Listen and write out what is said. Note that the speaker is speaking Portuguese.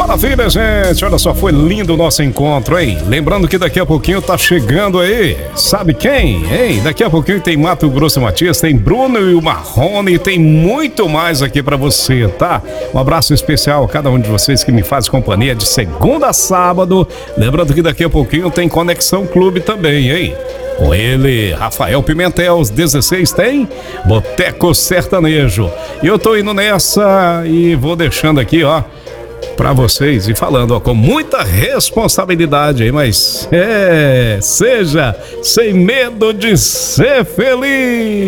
Maravilha, gente. Olha só, foi lindo o nosso encontro, hein? Lembrando que daqui a pouquinho tá chegando aí. Sabe quem, hein? Daqui a pouquinho tem Mato Grosso e Matias, tem Bruno e o Marrone, tem muito mais aqui pra você, tá? Um abraço especial a cada um de vocês que me faz companhia de segunda a sábado. Lembrando que daqui a pouquinho tem Conexão Clube também, hein? Com ele, Rafael Pimentel, às 16 tem Boteco Sertanejo. E eu tô indo nessa e vou deixando aqui, ó, pra vocês e falando, ó, com muita responsabilidade aí, mas seja sem medo de ser feliz.